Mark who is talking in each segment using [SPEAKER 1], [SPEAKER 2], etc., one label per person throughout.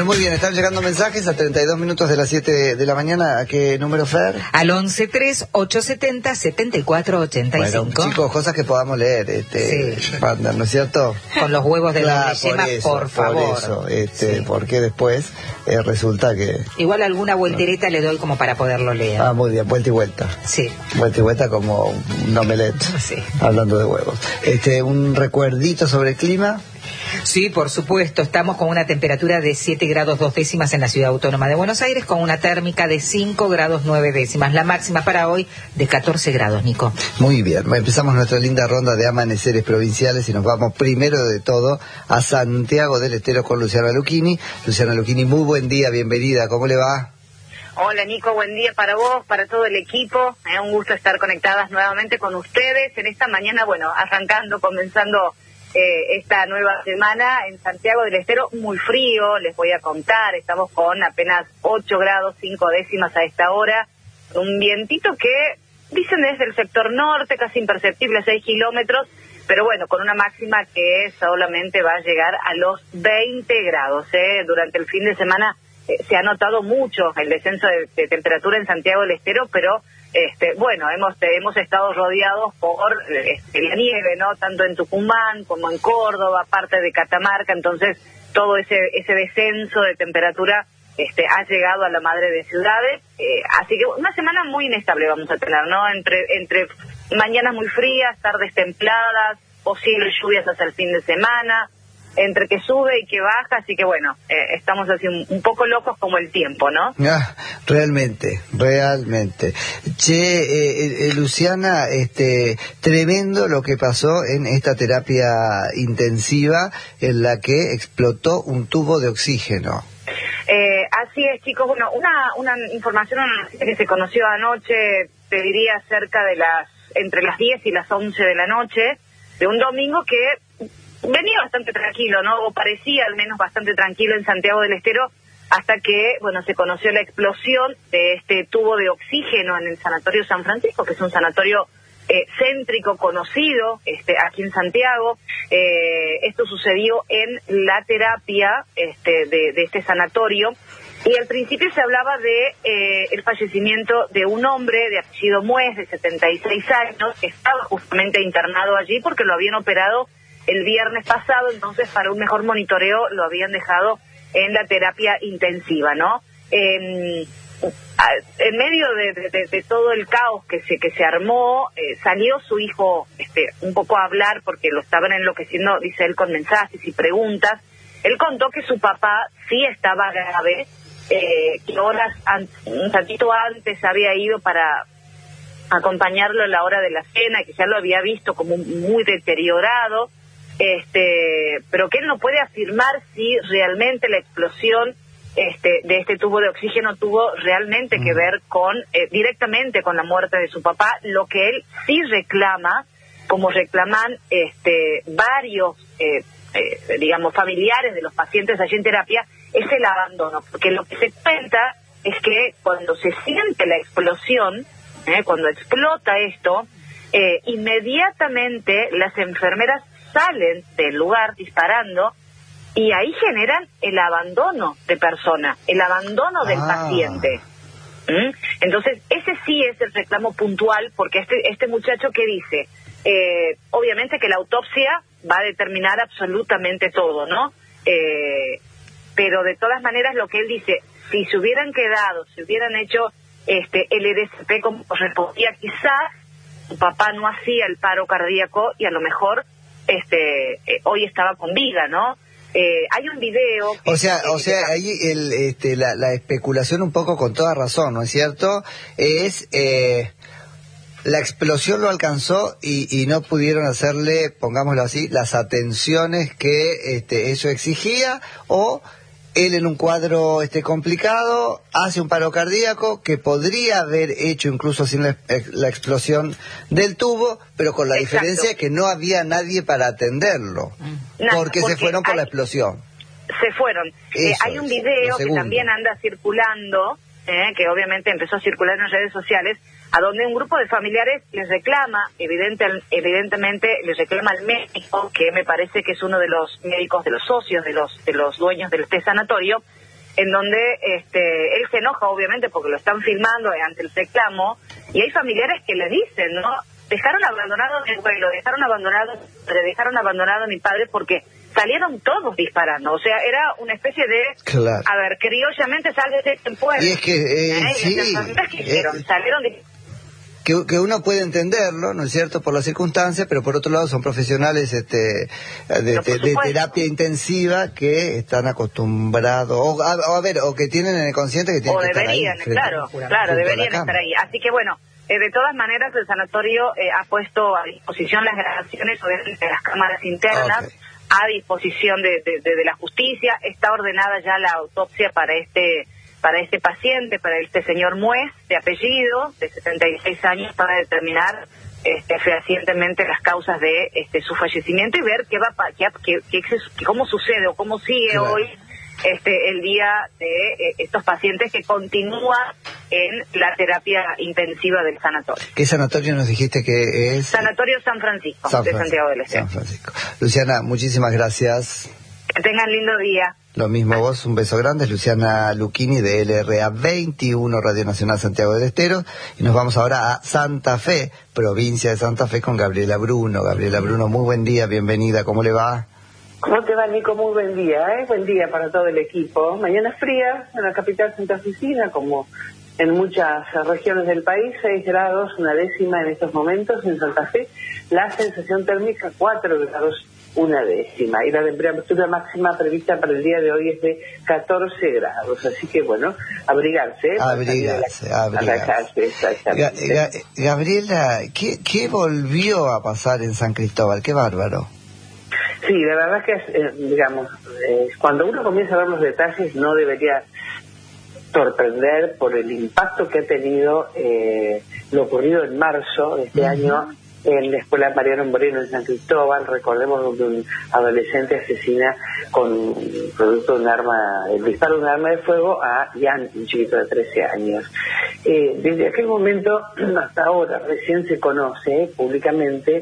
[SPEAKER 1] muy bien, están llegando mensajes a 32 minutos de las 7 de la mañana. ¿A qué número, Fer?
[SPEAKER 2] Al 113870-7485.
[SPEAKER 1] Bueno, chicos, cosas que podamos leer,
[SPEAKER 2] Sí.
[SPEAKER 1] Panda, ¿no es cierto?
[SPEAKER 2] Con los huevos de
[SPEAKER 1] Claro,
[SPEAKER 2] doble yema, por favor.
[SPEAKER 1] Por eso,
[SPEAKER 2] Sí.
[SPEAKER 1] porque después resulta que...
[SPEAKER 2] Igual alguna voltereta le doy como para poderlo leer.
[SPEAKER 1] Ah, muy bien, vuelta y vuelta.
[SPEAKER 2] Sí.
[SPEAKER 1] Vuelta y vuelta como un omelette.
[SPEAKER 2] Sí.
[SPEAKER 1] Hablando de huevos. Un recuerdito sobre el clima.
[SPEAKER 2] Sí, por supuesto. Estamos con una temperatura de 7 grados 2 décimas en la Ciudad Autónoma de Buenos Aires, con una térmica de 5 grados 9 décimas. La máxima para hoy de 14 grados, Nico.
[SPEAKER 1] Muy bien, empezamos nuestra linda ronda de amaneceres provinciales y nos vamos primero de todo a Santiago del Estero con Luciana Lucchini. Luciana Lucchini, muy buen día, bienvenida, ¿cómo le va?
[SPEAKER 3] Hola Nico, buen día para vos, para todo el equipo. Un gusto estar conectadas nuevamente con ustedes en esta mañana, comenzando esta nueva semana en Santiago del Estero, muy frío, les voy a contar, estamos con apenas 8 grados 5 décimas a esta hora, un vientito que dicen desde el sector norte, casi imperceptible, 6 kilómetros, pero bueno, con una máxima que solamente va a llegar a los 20 grados. Durante el fin de semana se ha notado mucho el descenso de temperatura en Santiago del Estero, pero hemos estado rodeados por la nieve, ¿no? Tanto en Tucumán como en Córdoba, parte de Catamarca, entonces todo ese descenso de temperatura ha llegado a la madre de ciudades, así que una semana muy inestable vamos a tener, ¿no? Entre mañanas muy frías, tardes templadas, posibles lluvias hasta el fin de semana, entre que sube y que baja, así que estamos así un poco locos como el tiempo, ¿no?
[SPEAKER 1] Realmente. Che, Luciana, tremendo lo que pasó en esta terapia intensiva en la que explotó un tubo de oxígeno.
[SPEAKER 3] Así es, chicos, una información que se conoció anoche, te diría entre las 10 y las 11 de la noche, de un domingo que venía bastante tranquilo, ¿no? O parecía al menos bastante tranquilo en Santiago del Estero, hasta que, se conoció la explosión de este tubo de oxígeno en el Sanatorio San Francisco, que es un sanatorio céntrico conocido aquí en Santiago. Esto sucedió en la terapia de este sanatorio, y al principio se hablaba de el fallecimiento de un hombre de apellido Muez, de 76 años, que estaba justamente internado allí porque lo habían operado el viernes pasado, entonces para un mejor monitoreo lo habían dejado en la terapia intensiva, ¿no? En medio de todo el caos que se armó, salió su hijo un poco a hablar porque lo estaban enloqueciendo, dice él, con mensajes y preguntas. Él contó que su papá sí estaba grave, que un ratito antes había ido para acompañarlo a la hora de la cena, que ya lo había visto como muy deteriorado, pero que él no puede afirmar si realmente la explosión de este tubo de oxígeno tuvo realmente que ver directamente con la muerte de su papá. Lo que él sí reclama, como reclaman varios familiares de los pacientes allí en terapia, es el abandono, porque lo que se cuenta es que cuando se siente la explosión, cuando explota esto, inmediatamente las enfermeras salen del lugar disparando, y ahí generan el abandono de persona, el abandono del paciente. Entonces ese sí es el reclamo puntual, porque este muchacho que dice, obviamente que la autopsia va a determinar absolutamente todo, ¿no? Pero de todas maneras lo que él dice, si se hubieran hecho el EDCP como correspondía, quizás su papá no hacía el paro cardíaco y a lo mejor hoy estaba con vida, ¿no? Hay un video...
[SPEAKER 1] O sea, ahí la especulación, un poco con toda razón, ¿no es cierto? Es... la explosión lo alcanzó y no pudieron hacerle, pongámoslo así, las atenciones que eso exigía, o él en un cuadro complicado hace un paro cardíaco que podría haber hecho incluso sin la explosión del tubo, pero con la diferencia que no había nadie para atenderlo, porque se fueron por la explosión.
[SPEAKER 3] Se fueron. Hay un video que también anda circulando, que obviamente empezó a circular en las redes sociales, a donde un grupo de familiares les reclama, evidentemente les reclama al médico, que me parece que es uno de los médicos, de los socios, de los dueños de este sanatorio, en donde él se enoja obviamente porque lo están filmando ante el reclamo, y hay familiares que le dicen, ¿no? Dejaron abandonado mi abuelo, le dejaron abandonado a mi padre porque salieron todos disparando. O sea, era una especie de,
[SPEAKER 1] claro,
[SPEAKER 3] a ver, criollamente, sálvese quien pueda.
[SPEAKER 1] Y es que, sí,
[SPEAKER 3] salieron
[SPEAKER 1] que uno puede entenderlo, ¿no es cierto?, por las circunstancias, pero por otro lado son profesionales de terapia intensiva que están acostumbrados, o que tienen en el consciente que tienen que estar ahí.
[SPEAKER 3] Claro, deberían estar ahí. Así que bueno, de todas maneras el sanatorio ha puesto a disposición las grabaciones de las cámaras internas, a disposición de la justicia. Está ordenada ya la autopsia para este paciente, para este señor Muez, de apellido, de 76 años, para determinar fehacientemente las causas de su fallecimiento y ver cómo sucede o cómo sigue hoy el día de estos pacientes que continúan en la terapia intensiva del sanatorio.
[SPEAKER 1] ¿Qué sanatorio nos dijiste que es?
[SPEAKER 3] Sanatorio San Francisco, de Santiago del Estero.
[SPEAKER 1] San Francisco. Luciana, muchísimas gracias.
[SPEAKER 3] Que tengan lindo día.
[SPEAKER 1] Lo mismo vos, un beso grande. Luciana Lucchini de LRA 21, Radio Nacional Santiago del Estero. Y nos vamos ahora a Santa Fe, provincia de Santa Fe, con Gabriela Bruno. Gabriela Bruno, muy buen día, bienvenida, ¿cómo le va?
[SPEAKER 4] ¿Cómo te va, Nico? Muy buen día, Buen día para todo el equipo. Mañana fría en la capital santafesina, como en muchas regiones del país, 6 grados, 1/10 en estos momentos en Santa Fe. La sensación térmica 4 grados, 1/10. Y la temperatura máxima prevista para el día de hoy es de 14 grados. Así que, bueno, abrigarse.
[SPEAKER 1] Abrigarse.
[SPEAKER 4] A la calle, exactamente.
[SPEAKER 1] Gabriela, ¿qué volvió a pasar en San Cristóbal? ¡Qué bárbaro!
[SPEAKER 4] Sí, la verdad es que, cuando uno comienza a ver los detalles, no debería sorprender por el impacto que ha tenido lo ocurrido en marzo de este año en la escuela Mariano Moreno en San Cristóbal. Recordemos donde un adolescente asesina con producto de el disparo de un arma de fuego a Ian, un chiquito de 13 años. Desde aquel momento hasta ahora recién se conoce públicamente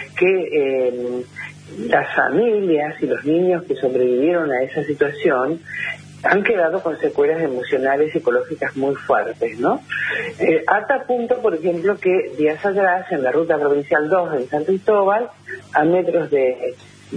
[SPEAKER 4] que las familias y los niños que sobrevivieron a esa situación han quedado con secuelas emocionales y psicológicas muy fuertes, ¿no? A tal punto, por ejemplo, que días atrás, en la ruta provincial 2 en San Cristóbal, a metros de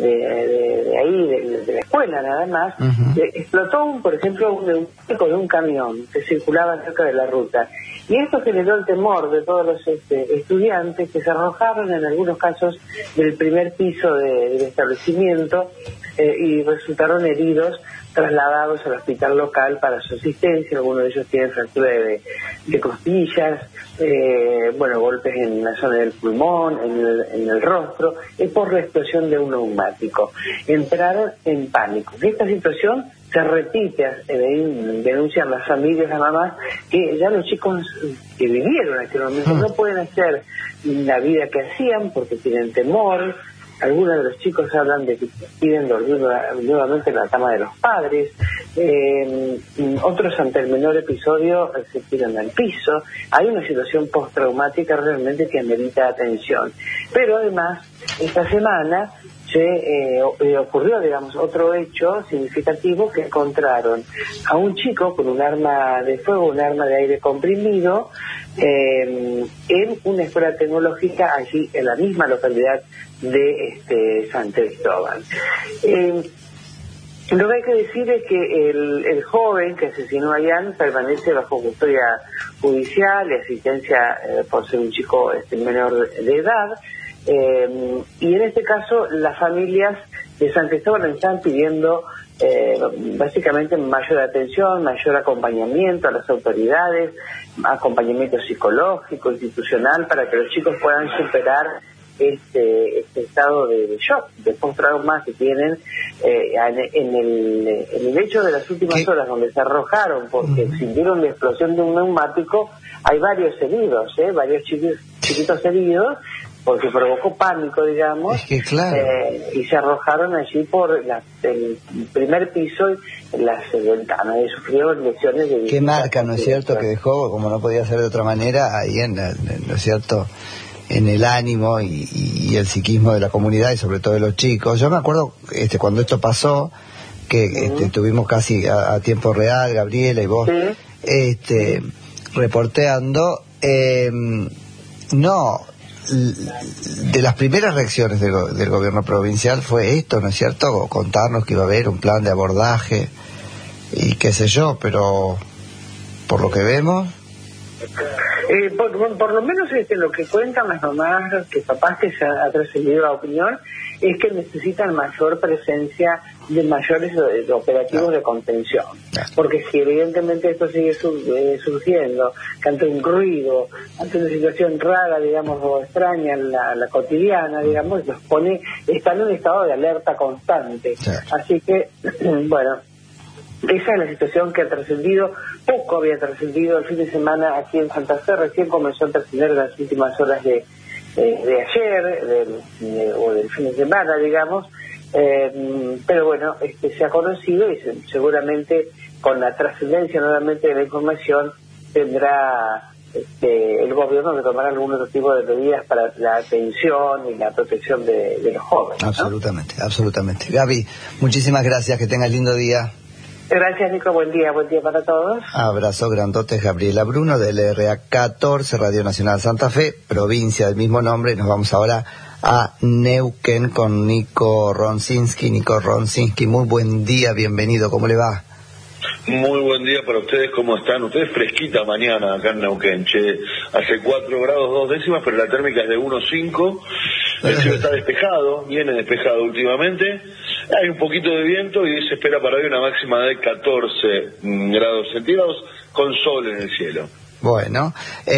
[SPEAKER 4] la escuela nada más, explotó, por ejemplo, un pico de un camión que circulaba cerca de la ruta. Y esto generó el temor de todos los estudiantes, que se arrojaron en algunos casos del primer piso del establecimiento y resultaron heridos, trasladados al hospital local para su asistencia. Algunos de ellos tienen fractura de costillas, golpes en la zona del pulmón, en el rostro, por la explosión de un neumático. Entraron en pánico. Esta situación se repite, denuncian las familias, las mamás, que ya los chicos que vivieron en aquel momento no pueden hacer la vida que hacían porque tienen temor. Algunos de los chicos hablan de que piden dormir nuevamente en la cama de los padres. Otros, ante el menor episodio, se tiran al piso. Hay una situación postraumática realmente que amerita atención. Pero además, esta semana ocurrió, otro hecho significativo, que encontraron a un chico con un arma de fuego, un arma de aire comprimido, en una escuela tecnológica allí en la misma localidad de San Cristóbal. Lo que hay que decir es que el joven que asesinó a Ian permanece bajo custodia judicial y asistencia por ser un chico menor de edad. Y en este caso las familias de San Cristóbal están pidiendo básicamente mayor atención, mayor acompañamiento a las autoridades, acompañamiento psicológico, institucional, para que los chicos puedan superar este estado de shock, de post-trauma que tienen en el hecho de las últimas horas, donde se arrojaron porque sintieron la explosión de un neumático. Hay varios heridos, varios chiquitos heridos, porque provocó pánico,
[SPEAKER 1] Es que claro.
[SPEAKER 4] Y se arrojaron allí por el primer piso, en las ventanas, y sufrieron lesiones de...
[SPEAKER 1] Qué marca, ¿no es cierto?, que dejó, como no podía ser de otra manera, ahí ¿no es cierto?, en el ánimo y el psiquismo de la comunidad y sobre todo de los chicos. Yo me acuerdo cuando esto pasó, que tuvimos casi a tiempo real, Gabriela y vos, reporteando, de las primeras reacciones del gobierno provincial fue esto, ¿no es cierto? Contarnos que iba a haber un plan de abordaje y qué sé yo, pero por lo que vemos...
[SPEAKER 4] por lo menos lo que cuentan las mamás, que papás que se ha trascendido la opinión, es que necesitan mayor presencia de mayores operativos de contención. Porque si evidentemente esto sigue surgiendo, que ante un ruido, ante una situación rara, digamos, o extraña en la cotidiana, digamos, están en un estado de alerta constante. Así que, bueno, esa es la situación que ha trascendido. Poco había trascendido el fin de semana aquí en Santa Fe, recién comenzó a trascender en las últimas horas de ayer o del fin de semana, digamos, pero bueno, se ha conocido y seguramente con la trascendencia nuevamente de la información tendrá el gobierno que tomará algún otro tipo de medidas para la atención y la protección de los jóvenes.
[SPEAKER 1] Absolutamente, ¿no? Absolutamente. Gaby, muchísimas gracias, que tengas lindo día.
[SPEAKER 4] Gracias, Nico, buen día para todos.
[SPEAKER 1] Abrazo grandote, Gabriela Bruno, del LRA 14, Radio Nacional Santa Fe, provincia del mismo nombre. Nos vamos ahora a Neuquén con Nico Ronczynski. Nico Ronczynski, muy buen día, bienvenido, ¿cómo le va?
[SPEAKER 5] Muy buen día para ustedes, ¿cómo están? Ustedes fresquita mañana acá en Neuquén, hace 4 grados 2 décimas, pero la térmica es de 1,5, el cielo está despejado, viene despejado últimamente, hay un poquito de viento y se espera para hoy una máxima de 14 grados centígrados con sol en el cielo.
[SPEAKER 1] Bueno,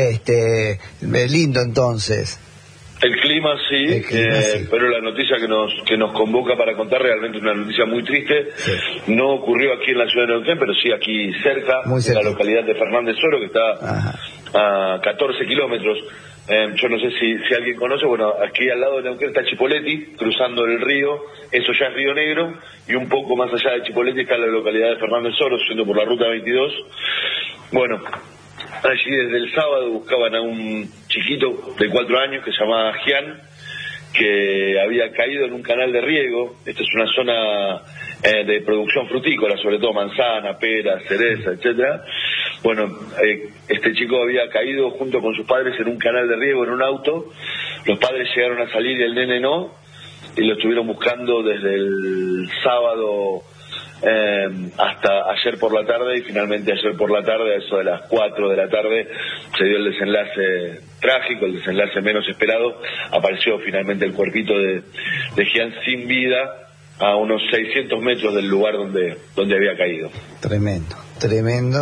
[SPEAKER 1] lindo entonces.
[SPEAKER 5] El clima sí, pero la noticia que nos convoca para contar realmente es una noticia muy triste. Sí. No ocurrió aquí en la ciudad de Neuquén, pero sí aquí cerca, en la localidad de Fernández Oro, que está a 14 kilómetros. Yo no sé si alguien conoce, bueno, aquí al lado de Neuquén está Chipoleti, cruzando el río, eso ya es Río Negro, y un poco más allá de Chipoleti está la localidad de Fernández Oro, yendo por la ruta 22. Bueno, allí desde el sábado buscaban a un chiquito de 4 años que se llamaba Gian, que había caído en un canal de riego. Esta es una zona de producción frutícola, sobre todo manzana, pera, cereza, etcétera. Bueno, este chico había caído junto con sus padres en un canal de riego en un auto. Los padres llegaron a salir y el nene no, y lo estuvieron buscando desde el sábado hasta ayer por la tarde, y finalmente ayer por la tarde, a eso de las 4 de la tarde, se dio el desenlace trágico, el desenlace menos esperado. Apareció finalmente el cuerpito de Gian sin vida a unos 600 metros del lugar donde había caído.
[SPEAKER 1] Tremendo.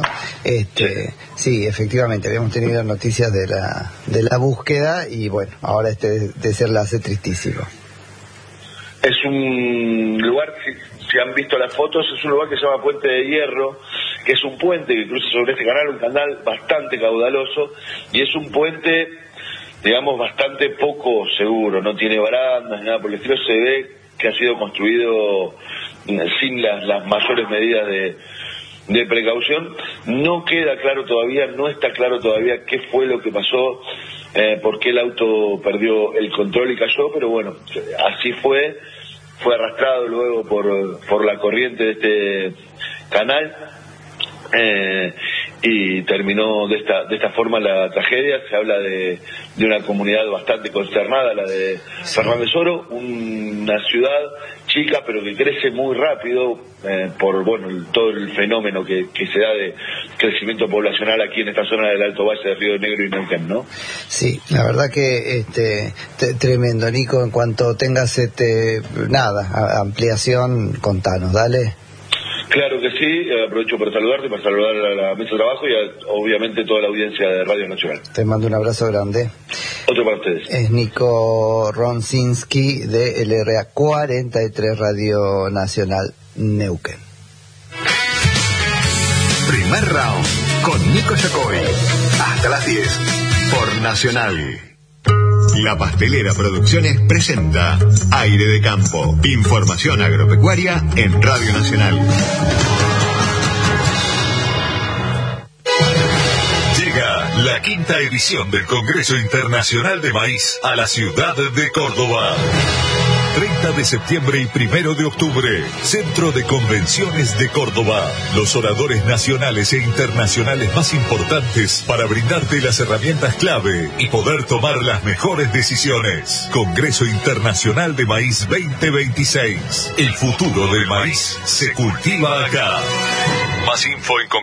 [SPEAKER 1] Sí, efectivamente, habíamos tenido noticias de la búsqueda y bueno, ahora desenlace tristísimo.
[SPEAKER 5] Es un lugar, si han visto las fotos, es un lugar que se llama Puente de Hierro, que es un puente que cruza sobre este canal, un canal bastante caudaloso, y es un puente, digamos, bastante poco seguro, no tiene barandas, nada por el estilo. Se ve que ha sido construido sin las mayores medidas de precaución. No queda claro todavía, no está claro todavía qué fue lo que pasó, por qué el auto perdió el control y cayó, pero bueno, así fue arrastrado luego por la corriente de este canal, y terminó de esta forma la tragedia. Se habla de una comunidad bastante consternada, la de Fernández Oro, una ciudad chica pero que crece muy rápido por todo el fenómeno que se da de crecimiento poblacional aquí en esta zona del Alto Valle de Río Negro y Neuquén, ¿no?
[SPEAKER 1] Sí, la verdad que tremendo, Nico. En cuanto tengas ampliación, contanos, dale.
[SPEAKER 5] Claro que sí, aprovecho para saludarte, para saludar a la mesa de trabajo y obviamente toda la audiencia de Radio Nacional.
[SPEAKER 1] Te mando un abrazo grande.
[SPEAKER 5] Otro para ustedes.
[SPEAKER 1] Es Nico Ronczynski de LRA 43 Radio Nacional Neuquén.
[SPEAKER 6] Primer round con Nico Yacoy. Hasta las 10 por Nacional. La Pastelera Producciones presenta Aire de Campo. Información agropecuaria en Radio Nacional. Llega la 5ª edición del Congreso Internacional de Maíz a la ciudad de Córdoba. 30 de septiembre y 1 de octubre. Centro de Convenciones de Córdoba. Los oradores nacionales e internacionales más importantes para brindarte las herramientas clave y poder tomar las mejores decisiones. Congreso Internacional de Maíz 2026. El futuro del maíz se cultiva acá. Más info en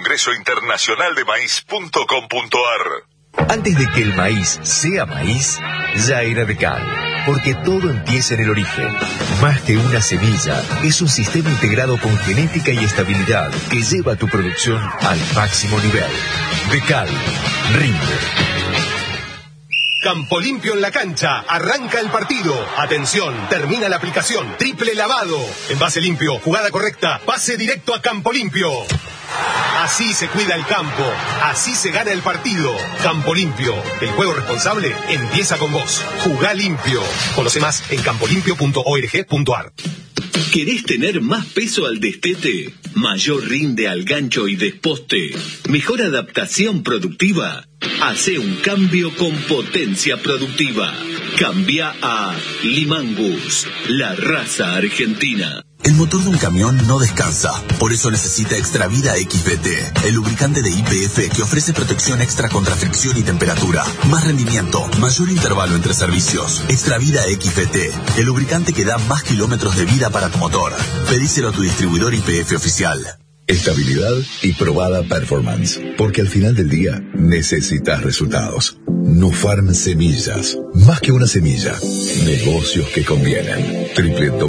[SPEAKER 6] congresointernacionaldemaíz.com.ar.
[SPEAKER 7] Antes de que el maíz sea maíz, ya era Decal. Porque todo empieza en el origen. Más que una semilla, es un sistema integrado con genética y estabilidad que lleva tu producción al máximo nivel. Decal, rinde.
[SPEAKER 8] Campo Limpio en la cancha. Arranca el partido. Atención, termina la aplicación. Triple lavado. Envase limpio, jugada correcta, pase directo a Campo Limpio. Así se cuida el campo. Así se gana el partido. Campo Limpio. El juego responsable empieza con vos. Jugá limpio. Conoce más en campolimpio.org.ar.
[SPEAKER 9] ¿Querés tener más peso al destete? ¿Mayor rinde al gancho y desposte? ¿Mejor adaptación productiva? Hace un cambio con potencia productiva. Cambia a Limangus, la raza argentina.
[SPEAKER 10] El motor de un camión no descansa, por eso necesita Extravida XVT, el lubricante de YPF que ofrece protección extra contra fricción y temperatura, más rendimiento, mayor intervalo entre servicios. Extravida XVT, el lubricante que da más kilómetros de vida para tu motor. Pedíselo a tu distribuidor YPF oficial.
[SPEAKER 11] Estabilidad y probada performance, porque al final del día necesitas resultados. Nufarm Semillas, más que una semilla, negocios que convienen.